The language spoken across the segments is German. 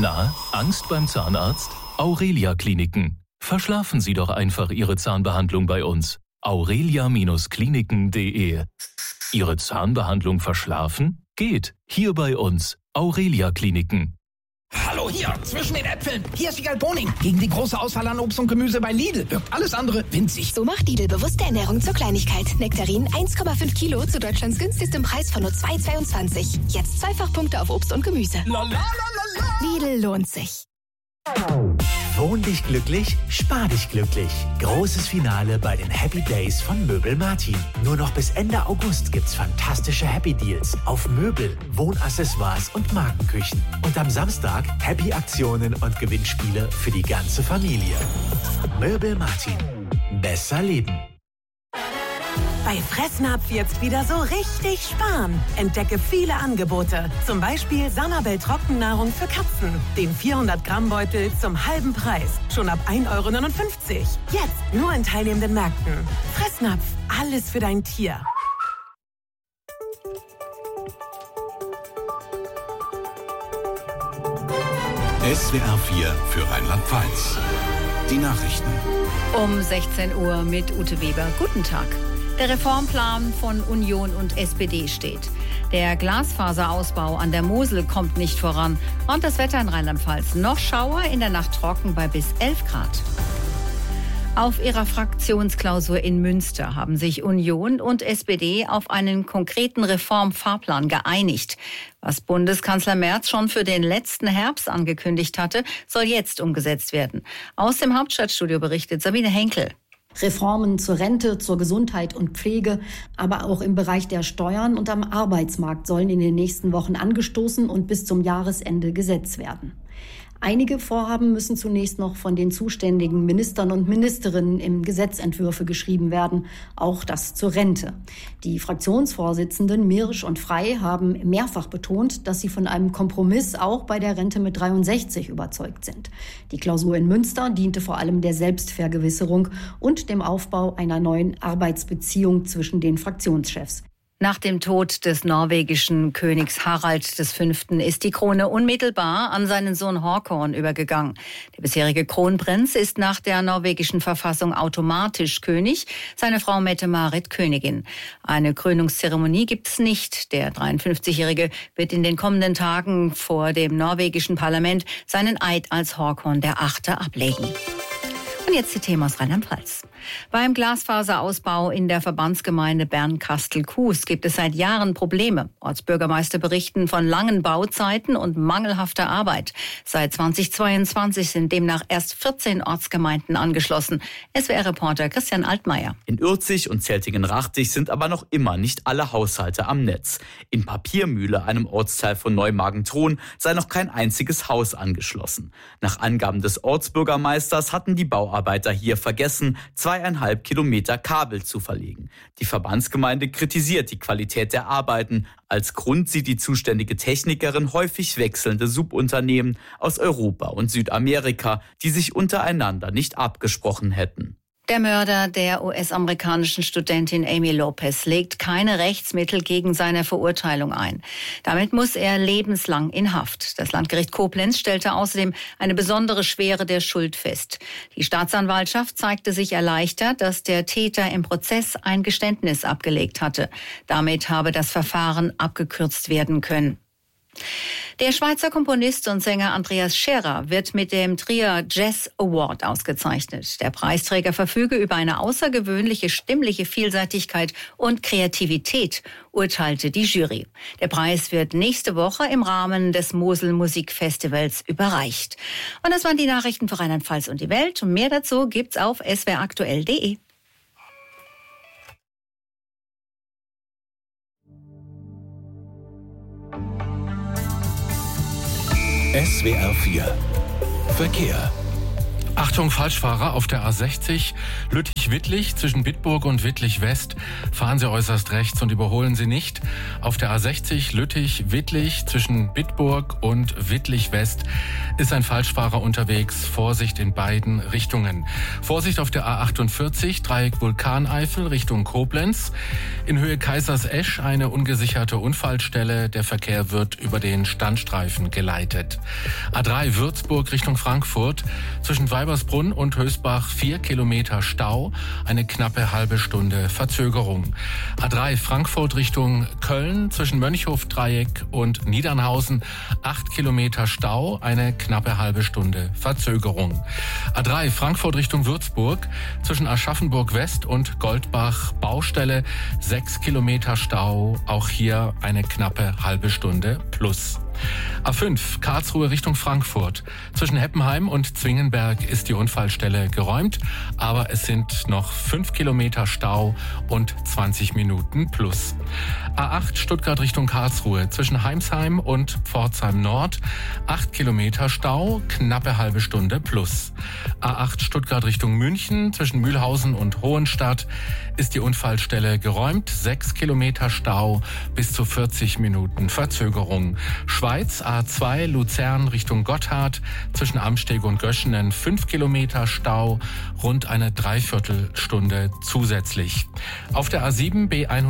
Na, Angst beim Zahnarzt? Aurelia Kliniken. Verschlafen Sie doch einfach Ihre Zahnbehandlung bei uns. aurelia-kliniken.de. Ihre Zahnbehandlung verschlafen? Geht. Hier bei uns. Aurelia Kliniken. Hallo hier, zwischen den Äpfeln. Hier ist Wiegald Boning. Gegen die große Auswahl an Obst und Gemüse bei Lidl wirkt alles andere winzig. So macht Lidl bewusste Ernährung zur Kleinigkeit. Nektarin 1,5 Kilo zu Deutschlands günstigstem Preis von nur 2,22. Jetzt Zweifachpunkte auf Obst und Gemüse. Lidl lohnt sich. Wohn dich glücklich, spar dich glücklich. Großes Finale bei den Happy Days von Möbel Martin. Nur noch bis Ende August gibt's fantastische Happy Deals auf Möbel, Wohnaccessoires und Markenküchen. Und am Samstag Happy Aktionen und Gewinnspiele für die ganze Familie. Möbel Martin. Besser leben. Bei Fressnapf jetzt wieder so richtig sparen. Entdecke viele Angebote. Zum Beispiel Sanabel Trockennahrung für Katzen. Den 400-Gramm-Beutel zum halben Preis. Schon ab 1,59 €. Jetzt nur in teilnehmenden Märkten. Fressnapf. Alles für dein Tier. SWR 4 für Rheinland-Pfalz. Die Nachrichten. Um 16 Uhr mit Ute Weber. Guten Tag. Der Reformplan von Union und SPD steht. Der Glasfaserausbau an der Mosel kommt nicht voran. Und das Wetter in Rheinland-Pfalz. Noch Schauer, in der Nacht trocken bei bis 11 Grad. Auf ihrer Fraktionsklausur in Münster haben sich Union und SPD auf einen konkreten Reformfahrplan geeinigt. Was Bundeskanzler Merz schon für den letzten Herbst angekündigt hatte, soll jetzt umgesetzt werden. Aus dem Hauptstadtstudio berichtet Sabine Henkel. Reformen zur Rente, zur Gesundheit und Pflege, aber auch im Bereich der Steuern und am Arbeitsmarkt sollen in den nächsten Wochen angestoßen und bis zum Jahresende gesetzt werden. Einige Vorhaben müssen zunächst noch von den zuständigen Ministern und Ministerinnen in Gesetzentwürfe geschrieben werden, auch das zur Rente. Die Fraktionsvorsitzenden Mirisch und Frey haben mehrfach betont, dass sie von einem Kompromiss auch bei der Rente mit 63 überzeugt sind. Die Klausur in Münster diente vor allem der Selbstvergewisserung und dem Aufbau einer neuen Arbeitsbeziehung zwischen den Fraktionschefs. Nach dem Tod des norwegischen Königs Harald V. ist die Krone unmittelbar an seinen Sohn Håkon übergegangen. Der bisherige Kronprinz ist nach der norwegischen Verfassung automatisch König, seine Frau Mette-Marit Königin. Eine Krönungszeremonie gibt es nicht. Der 53-Jährige wird in den kommenden Tagen vor dem norwegischen Parlament seinen Eid als Håkon VIII. Ablegen. Und jetzt die Themen aus Rheinland-Pfalz. Beim Glasfaserausbau in der Verbandsgemeinde Bernkastel-Kues gibt es seit Jahren Probleme. Ortsbürgermeister berichten von langen Bauzeiten und mangelhafter Arbeit. Seit 2022 sind demnach erst 14 Ortsgemeinden angeschlossen. SWR-Reporter Christian Altmaier. In Ürzig und Zeltingen-Rachtig sind aber noch immer nicht alle Haushalte am Netz. In Papiermühle, einem Ortsteil von Neumagen-Thron, sei noch kein einziges Haus angeschlossen. Nach Angaben des Ortsbürgermeisters hatten die Bauarbeiter hier vergessen, 2,5 Kilometer Kabel zu verlegen. Die Verbandsgemeinde kritisiert die Qualität der Arbeiten. Als Grund sieht die zuständige Technikerin häufig wechselnde Subunternehmen aus Europa und Südamerika, die sich untereinander nicht abgesprochen hätten. Der Mörder der US-amerikanischen Studentin Amy Lopez legt keine Rechtsmittel gegen seine Verurteilung ein. Damit muss er lebenslang in Haft. Das Landgericht Koblenz stellte außerdem eine besondere Schwere der Schuld fest. Die Staatsanwaltschaft zeigte sich erleichtert, dass der Täter im Prozess ein Geständnis abgelegt hatte. Damit habe das Verfahren abgekürzt werden können. Der Schweizer Komponist und Sänger Andreas Scherer wird mit dem Trier Jazz Award ausgezeichnet. Der Preisträger verfüge über eine außergewöhnliche stimmliche Vielseitigkeit und Kreativität, urteilte die Jury. Der Preis wird nächste Woche im Rahmen des Mosel Musikfestivals überreicht. Und das waren die Nachrichten für Rheinland-Pfalz und die Welt. Und mehr dazu gibt's auf swraktuell.de. SWR 4 Verkehr. Achtung, Falschfahrer auf der A60 Lüttich-Wittlich zwischen Bitburg und Wittlich-West. Fahren Sie äußerst rechts und überholen Sie nicht. Auf der A60 Lüttich-Wittlich zwischen Bitburg und Wittlich-West ist ein Falschfahrer unterwegs. Vorsicht in beiden Richtungen. Vorsicht auf der A48, Dreieck Vulkaneifel Richtung Koblenz. In Höhe Kaisersesch eine ungesicherte Unfallstelle. Der Verkehr wird über den Standstreifen geleitet. A3 Würzburg Richtung Frankfurt. Zwischen Weibersbrunn und Hösbach 4 Kilometer Stau. Eine knappe halbe Stunde Verzögerung. A3 Frankfurt Richtung Köln. Zwischen Mönchhof-Dreieck und Niedernhausen 8 Kilometer Stau. Eine knappe halbe Stunde Verzögerung. A3 Frankfurt Richtung Würzburg. Zwischen Aschaffenburg West und Goldbach Baustelle 6 Kilometer Stau. Auch hier eine knappe halbe Stunde plus. A5 Karlsruhe Richtung Frankfurt. Zwischen Heppenheim und Zwingenberg ist die Unfallstelle geräumt, aber es sind noch 5 Kilometer Stau und 20 Minuten plus. A8 Stuttgart Richtung Karlsruhe. Zwischen Heimsheim und Pforzheim Nord 8 Kilometer Stau, knappe halbe Stunde plus. A8 Stuttgart Richtung München. Zwischen Mühlhausen und Hohenstadt ist die Unfallstelle geräumt. 6 Kilometer Stau, bis zu 40 Minuten Verzögerung. Schweiz A2 Luzern Richtung Gotthard. Zwischen Amsteg und Göschenen 5 Kilometer Stau, rund eine Dreiviertelstunde zusätzlich. Auf der A7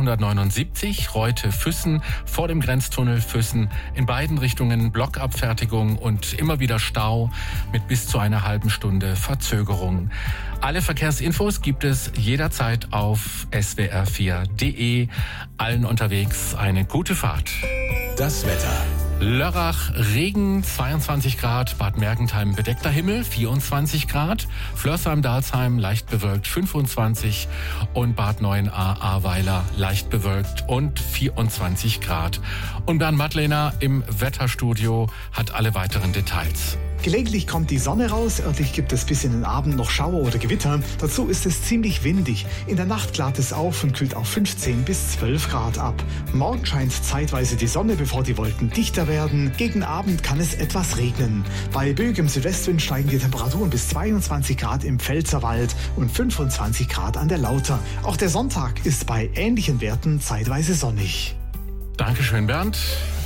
B179 Reute-Füssen vor dem Grenztunnel Füssen in beiden Richtungen Blockabfertigung und immer wieder Stau mit bis zu einer halben Stunde Verzögerung. Alle Verkehrsinfos gibt es jederzeit auf swr4.de. Allen unterwegs eine gute Fahrt. Das Wetter. Lörrach, Regen, 22 Grad, Bad Mergentheim, bedeckter Himmel, 24 Grad, Flörsheim-Dalsheim, leicht bewölkt, 25 und Bad Neuenahr-Ahrweiler, leicht bewölkt und 24 Grad. Und Bernd Madlener im Wetterstudio hat alle weiteren Details. Gelegentlich kommt die Sonne raus, örtlich gibt es bis in den Abend noch Schauer oder Gewitter. Dazu ist es ziemlich windig. In der Nacht klart es auf und kühlt auf 15 bis 12 Grad ab. Morgen scheint zeitweise die Sonne, bevor die Wolken dichter werden. Gegen Abend kann es etwas regnen. Bei böigem Südwestwind steigen die Temperaturen bis 22 Grad im Pfälzerwald und 25 Grad an der Lauter. Auch der Sonntag ist bei ähnlichen Werten zeitweise sonnig. Dankeschön, Bernd.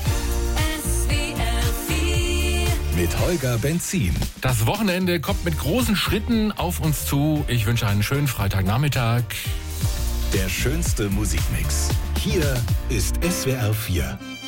Mit Holger Benzin. Das Wochenende kommt mit großen Schritten auf uns zu. Ich wünsche einen schönen Freitagnachmittag. Der schönste Musikmix. Hier ist SWR 4.